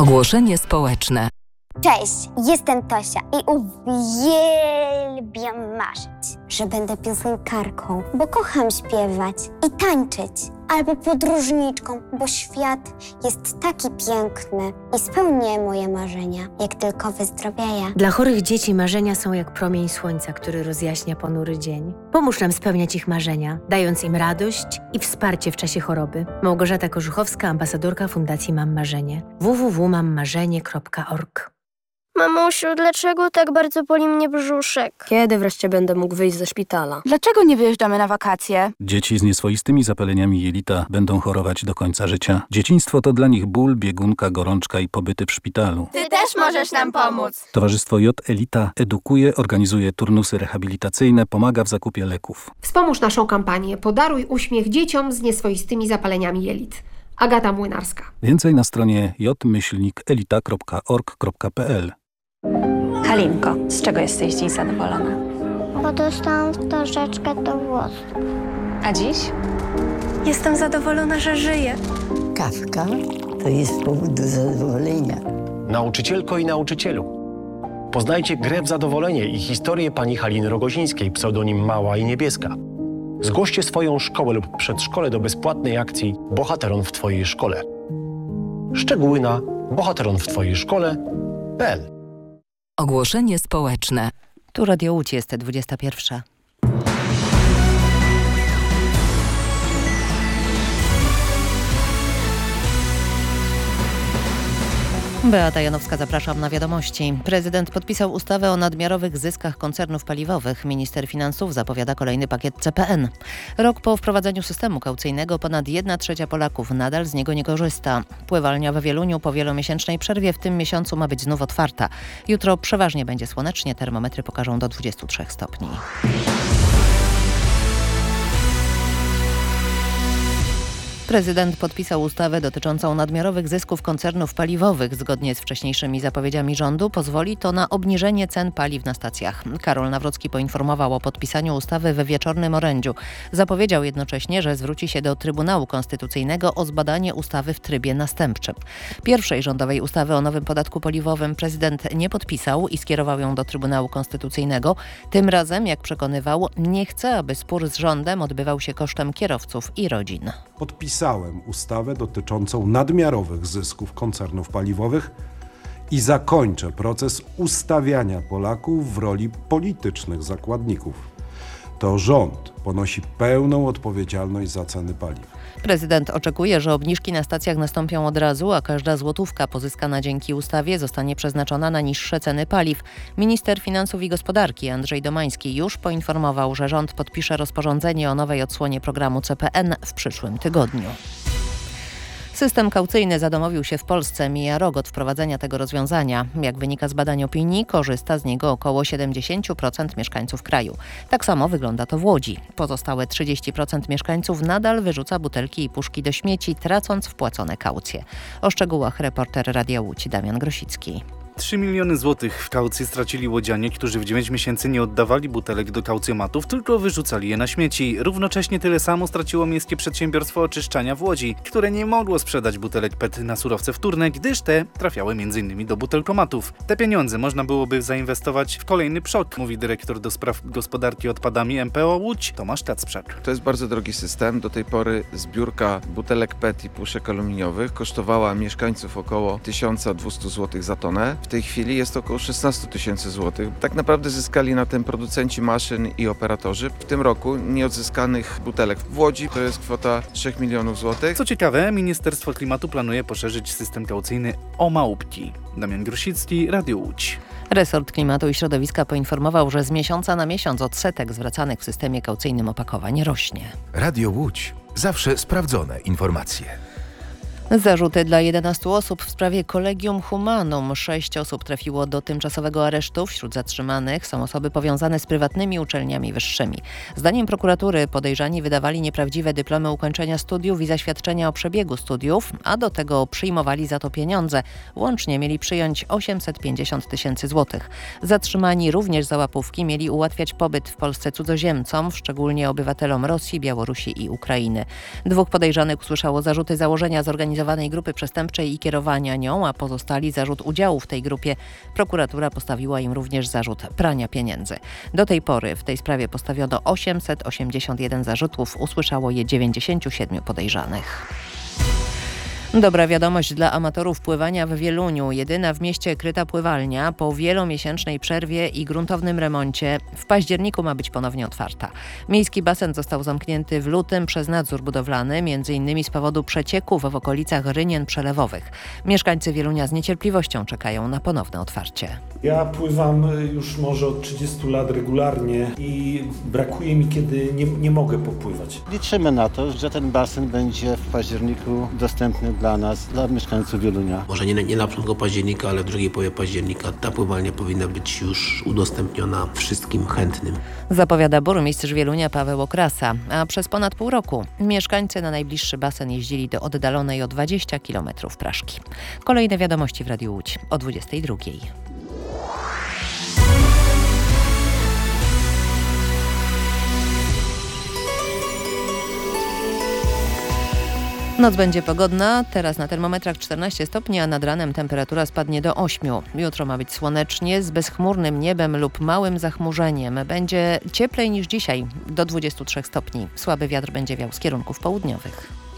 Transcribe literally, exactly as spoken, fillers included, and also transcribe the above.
Ogłoszenie społeczne. Cześć, jestem Tosia i uwielbiam marzyć, że będę piosenkarką, bo kocham śpiewać i tańczyć, albo podróżniczką, bo świat jest taki piękny i spełnię moje marzenia, jak tylko wyzdrowieję. Dla chorych dzieci marzenia są jak promień słońca, który rozjaśnia ponury dzień. Pomóż nam spełniać ich marzenia, dając im radość i wsparcie w czasie choroby. Małgorzata Korzuchowska, ambasadorka Fundacji Mam Marzenie. w w w kropka mam marzenie kropka org. Mamusiu, dlaczego tak bardzo boli mnie brzuszek? Kiedy wreszcie będę mógł wyjść ze szpitala? Dlaczego nie wyjeżdżamy na wakacje? Dzieci z nieswoistymi zapaleniami jelita będą chorować do końca życia. Dzieciństwo to dla nich ból, biegunka, gorączka i pobyty w szpitalu. Ty też możesz nam pomóc! Towarzystwo J Elita edukuje, organizuje turnusy rehabilitacyjne, pomaga w zakupie leków. Wspomóż naszą kampanię Podaruj uśmiech dzieciom z nieswoistymi zapaleniami jelit. Agata Młynarska. Więcej na stronie j myślnik elita kropka org kropka p l. Halinko, z czego jesteś dziś zadowolona? Bo dostałam wtążeczkę do włosów. A dziś? Jestem zadowolona, że żyję. Kawka to jest powód do zadowolenia. Nauczycielko i nauczycielu, poznajcie grę w zadowolenie i historię pani Haliny Rogozińskiej, pseudonim Mała i Niebieska. Zgłoście swoją szkołę lub przedszkole do bezpłatnej akcji Bohateron w Twojej szkole. Szczegóły na bohateron w twojej szkole kropka p l. Ogłoszenie społeczne. Tu Radio Łódź, jest dwudziesta pierwsza. Beata Janowska, zapraszam na wiadomości. Prezydent podpisał ustawę o nadmiarowych zyskach koncernów paliwowych. Minister finansów zapowiada kolejny pakiet C P N. Rok po wprowadzeniu systemu kaucyjnego ponad jedna trzecia Polaków nadal z niego nie korzysta. Pływalnia we Wieluniu po wielomiesięcznej przerwie w tym miesiącu ma być znów otwarta. Jutro przeważnie będzie słonecznie, termometry pokażą do dwudziestu trzech stopni. Prezydent podpisał ustawę dotyczącą nadmiarowych zysków koncernów paliwowych. Zgodnie z wcześniejszymi zapowiedziami rządu pozwoli to na obniżenie cen paliw na stacjach. Karol Nawrocki poinformował o podpisaniu ustawy we wieczornym orędziu. Zapowiedział jednocześnie, że zwróci się do Trybunału Konstytucyjnego o zbadanie ustawy w trybie następczym. Pierwszej rządowej ustawy o nowym podatku paliwowym prezydent nie podpisał i skierował ją do Trybunału Konstytucyjnego. Tym razem, jak przekonywał, nie chce, aby spór z rządem odbywał się kosztem kierowców i rodzin. Podpisałem ustawę dotyczącą nadmiarowych zysków koncernów paliwowych i zakończę proces ustawiania Polaków w roli politycznych zakładników. To rząd ponosi pełną odpowiedzialność za ceny paliw. Prezydent oczekuje, że obniżki na stacjach nastąpią od razu, a każda złotówka pozyskana dzięki ustawie zostanie przeznaczona na niższe ceny paliw. Minister Finansów i Gospodarki Andrzej Domański już poinformował, że rząd podpisze rozporządzenie o nowej odsłonie programu C P N w przyszłym tygodniu. System kaucyjny zadomowił się w Polsce. Mija rok od wprowadzenia tego rozwiązania. Jak wynika z badań opinii, korzysta z niego około siedemdziesiąt procent mieszkańców kraju. Tak samo wygląda to w Łodzi. Pozostałe trzydzieści procent mieszkańców nadal wyrzuca butelki i puszki do śmieci, tracąc wpłacone kaucje. O szczegółach reporter Radia Łódź Damian Grosicki. trzy miliony złotych w kaucji stracili łodzianie, którzy w dziewięć miesięcy nie oddawali butelek do kaucjomatów, tylko wyrzucali je na śmieci. Równocześnie tyle samo straciło miejskie przedsiębiorstwo oczyszczania w Łodzi, które nie mogło sprzedać butelek P E T na surowce wtórne, gdyż te trafiały m.in. do butelkomatów. Te pieniądze można byłoby zainwestować w kolejny przok, mówi dyrektor do spraw gospodarki odpadami M P O Łódź Tomasz Kacprzak. To jest bardzo drogi system. Do tej pory zbiórka butelek P E T i puszek aluminiowych kosztowała mieszkańców około tysiąc dwieście złotych za tonę. W tej chwili jest około szesnaście tysięcy złotych. Tak naprawdę zyskali na tym producenci maszyn i operatorzy. W tym roku nieodzyskanych butelek w Łodzi to jest kwota trzech milionów złotych. Co ciekawe, Ministerstwo Klimatu planuje poszerzyć system kaucyjny o małpki. Damian Grosicki, Radio Łódź. Resort Klimatu i Środowiska poinformował, że z miesiąca na miesiąc odsetek zwracanych w systemie kaucyjnym opakowań rośnie. Radio Łódź. Zawsze sprawdzone informacje. Zarzuty dla jedenastu osób w sprawie Collegium Humanum. Sześć osób trafiło do tymczasowego aresztu. Wśród zatrzymanych są osoby powiązane z prywatnymi uczelniami wyższymi. Zdaniem prokuratury podejrzani wydawali nieprawdziwe dyplomy ukończenia studiów i zaświadczenia o przebiegu studiów, a do tego przyjmowali za to pieniądze. Łącznie mieli przyjąć osiemset pięćdziesiąt tysięcy złotych. Zatrzymani również za łapówki mieli ułatwiać pobyt w Polsce cudzoziemcom, szczególnie obywatelom Rosji, Białorusi i Ukrainy. Dwóch podejrzanych usłyszało zarzuty założenia zorganizowania zorganizowanej grupy przestępczej i kierowania nią, a pozostali zarzut udziału w tej grupie. Prokuratura postawiła im również zarzut prania pieniędzy. Do tej pory w tej sprawie postawiono osiemset osiemdziesiąt jeden zarzutów, usłyszało je dziewięćdziesięciu siedmiu podejrzanych. Dobra wiadomość dla amatorów pływania w Wieluniu. Jedyna w mieście kryta pływalnia po wielomiesięcznej przerwie i gruntownym remoncie w październiku ma być ponownie otwarta. Miejski basen został zamknięty w lutym przez nadzór budowlany, między innymi z powodu przecieków w okolicach rynien przelewowych. Mieszkańcy Wielunia z niecierpliwością czekają na ponowne otwarcie. Ja pływam już może od trzydziestu lat regularnie i brakuje mi, kiedy nie, nie mogę popływać. Liczymy na to, że ten basen będzie w październiku dostępny dla nas, dla mieszkańców Wielunia. Może nie, nie na początku października, ale w drugiej połowie października ta pływalnia powinna być już udostępniona wszystkim chętnym. Zapowiada burmistrz Wielunia Paweł Okrasa, a przez ponad pół roku mieszkańcy na najbliższy basen jeździli do oddalonej o dwadzieścia kilometrów Praszki. Kolejne wiadomości w Radiu Łódź o dwudziestej drugiej. Noc będzie pogodna, teraz na termometrach czternaście stopni, a nad ranem temperatura spadnie do ośmiu. Jutro ma być słonecznie, z bezchmurnym niebem lub małym zachmurzeniem. Będzie cieplej niż dzisiaj, do dwudziestu trzech stopni. Słaby wiatr będzie wiał z kierunków południowych.